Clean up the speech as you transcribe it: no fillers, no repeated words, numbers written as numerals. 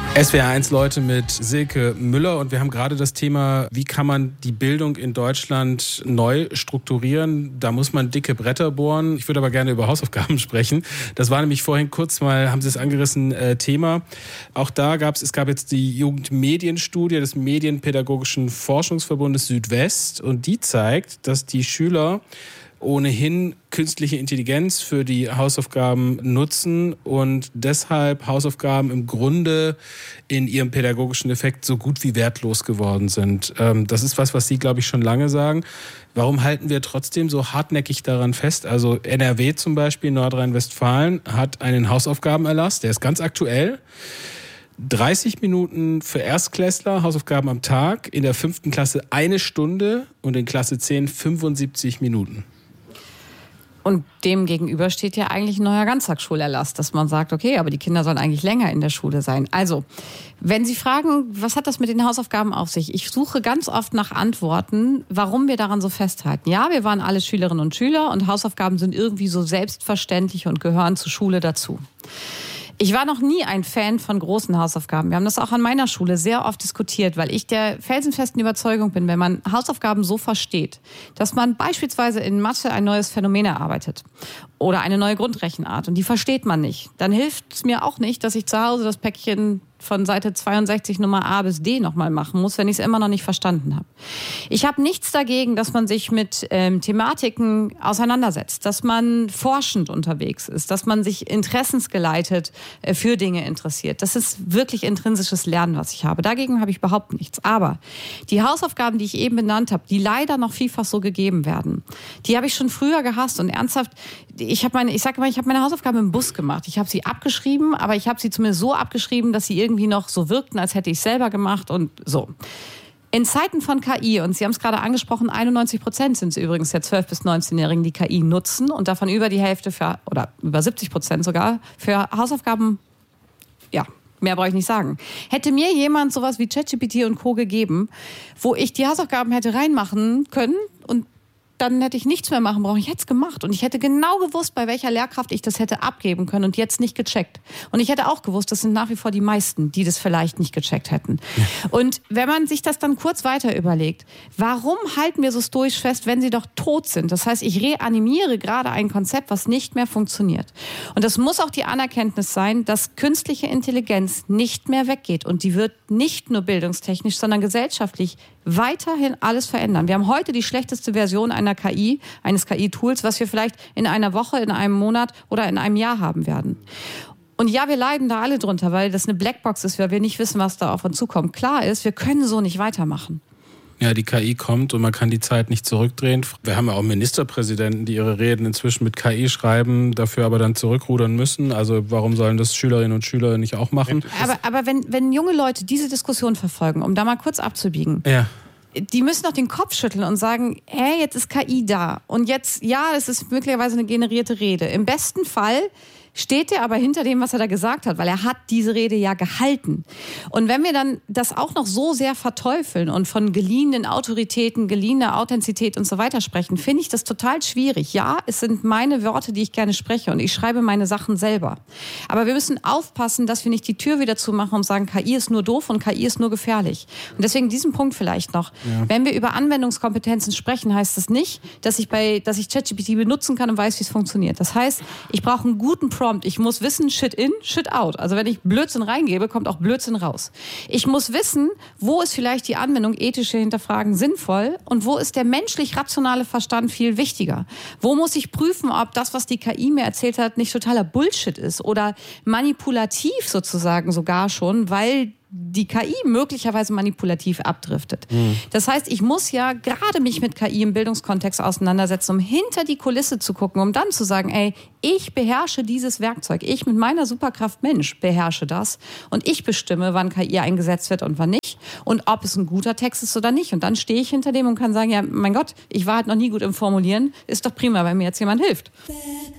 SWR1 Leute mit Silke Müller und wir haben gerade das Thema, wie kann man die Bildung in Deutschland neu strukturieren? Da muss man dicke Bretter bohren. Ich würde aber gerne über Hausaufgaben sprechen. Das war nämlich vorhin kurz mal, haben Sie es angerissen, Thema. Auch da gab es jetzt die Jugendmedienstudie des Medienpädagogischen Forschungsverbundes Südwest und die zeigt, dass die Schüler ohnehin künstliche Intelligenz für die Hausaufgaben nutzen und deshalb Hausaufgaben im Grunde in ihrem pädagogischen Effekt so gut wie wertlos geworden sind. Das ist was Sie, glaube ich, schon lange sagen. Warum halten wir trotzdem so hartnäckig daran fest? Also NRW zum Beispiel, Nordrhein-Westfalen, hat einen Hausaufgabenerlass, der ist ganz aktuell. 30 Minuten für Erstklässler, Hausaufgaben am Tag, in der 5. Klasse 1 Stunde und in Klasse 10 75 Minuten. Und dem gegenüber steht ja eigentlich ein neuer Ganztagsschulerlass, dass man sagt, okay, aber die Kinder sollen eigentlich länger in der Schule sein. Also, wenn Sie fragen, was hat das mit den Hausaufgaben auf sich? Ich suche ganz oft nach Antworten, warum wir daran so festhalten. Ja, wir waren alle Schülerinnen und Schüler und Hausaufgaben sind irgendwie so selbstverständlich und gehören zur Schule dazu. Ich war noch nie ein Fan von großen Hausaufgaben. Wir haben das auch an meiner Schule sehr oft diskutiert, weil ich der felsenfesten Überzeugung bin, wenn man Hausaufgaben so versteht, dass man beispielsweise in Mathe ein neues Phänomen erarbeitet oder eine neue Grundrechenart und die versteht man nicht, dann hilft es mir auch nicht, dass ich zu Hause das Päckchen von Seite 62 Nummer A bis D nochmal machen muss, wenn ich es immer noch nicht verstanden habe. Ich habe nichts dagegen, dass man sich mit Thematiken auseinandersetzt, dass man forschend unterwegs ist, dass man sich interessensgeleitet für Dinge interessiert. Das ist wirklich intrinsisches Lernen, was ich habe. Dagegen habe ich überhaupt nichts. Aber die Hausaufgaben, die ich eben benannt habe, die leider noch vielfach so gegeben werden, die habe ich schon früher gehasst und ernsthaft, ich habe meine Hausaufgaben im Bus gemacht. Ich habe sie abgeschrieben, aber ich habe sie zumindest so abgeschrieben, dass sie irgendwie noch so wirkten, als hätte ich es selber gemacht und so. In Zeiten von KI, und Sie haben es gerade angesprochen, 91% sind es übrigens der 12- bis 19-Jährigen, die KI nutzen und davon über die Hälfte oder über 70% sogar für Hausaufgaben, ja, mehr brauche ich nicht sagen. Hätte mir jemand sowas wie ChatGPT und Co. gegeben, wo ich die Hausaufgaben hätte reinmachen können und dann hätte ich nichts mehr machen brauchen. Ich hätte es gemacht und ich hätte genau gewusst, bei welcher Lehrkraft ich das hätte abgeben können und jetzt nicht gecheckt. Und ich hätte auch gewusst, das sind nach wie vor die meisten, die das vielleicht nicht gecheckt hätten. Ja. Und wenn man sich das dann kurz weiter überlegt, warum halten wir so stoisch fest, wenn sie doch tot sind? Das heißt, ich reanimiere gerade ein Konzept, was nicht mehr funktioniert. Und das muss auch die Anerkenntnis sein, dass künstliche Intelligenz nicht mehr weggeht und die wird nicht nur bildungstechnisch, sondern gesellschaftlich weiterhin alles verändern. Wir haben heute die schlechteste Version einer KI, eines KI-Tools, was wir vielleicht in einer Woche, in einem Monat oder in einem Jahr haben werden. Und ja, wir leiden da alle drunter, weil das eine Blackbox ist, weil wir nicht wissen, was da auf uns zukommt. Klar ist, wir können so nicht weitermachen. Ja, die KI kommt und man kann die Zeit nicht zurückdrehen. Wir haben ja auch Ministerpräsidenten, die ihre Reden inzwischen mit KI schreiben, dafür aber dann zurückrudern müssen. Also warum sollen das Schülerinnen und Schüler nicht auch machen? Aber wenn junge Leute diese Diskussion verfolgen, um da mal kurz abzubiegen, ja, die müssen doch den Kopf schütteln und sagen, hey, jetzt ist KI da. Und jetzt, ja, es ist möglicherweise eine generierte Rede. Im besten Fall steht er aber hinter dem, was er da gesagt hat, weil er hat diese Rede ja gehalten. Und wenn wir dann das auch noch so sehr verteufeln und von geliehenen Autoritäten, geliehener Authentizität und so weiter sprechen, finde ich das total schwierig. Ja, es sind meine Worte, die ich gerne spreche und ich schreibe meine Sachen selber. Aber wir müssen aufpassen, dass wir nicht die Tür wieder zumachen und sagen, KI ist nur doof und KI ist nur gefährlich. Und deswegen diesen Punkt vielleicht noch. Ja. Wenn wir über Anwendungskompetenzen sprechen, heißt das nicht, dass ich ChatGPT benutzen kann und weiß, wie es funktioniert. Das heißt, ich brauche einen guten Prompt. Ich muss wissen, shit in, shit out. Also wenn ich Blödsinn reingebe, kommt auch Blödsinn raus. Ich muss wissen, wo ist vielleicht die Anwendung ethische Hinterfragen sinnvoll und wo ist der menschlich-rationale Verstand viel wichtiger. Wo muss ich prüfen, ob das, was die KI mir erzählt hat, nicht totaler Bullshit ist oder manipulativ sozusagen sogar schon, weil die KI möglicherweise manipulativ abdriftet. Das heißt, ich muss ja gerade mich mit KI im Bildungskontext auseinandersetzen, um hinter die Kulisse zu gucken, um dann zu sagen, ey, ich beherrsche dieses Werkzeug. Ich mit meiner Superkraft Mensch beherrsche das und ich bestimme, wann KI eingesetzt wird und wann nicht und ob es ein guter Text ist oder nicht. Und dann stehe ich hinter dem und kann sagen, ja, mein Gott, ich war halt noch nie gut im Formulieren, ist doch prima, wenn mir jetzt jemand hilft.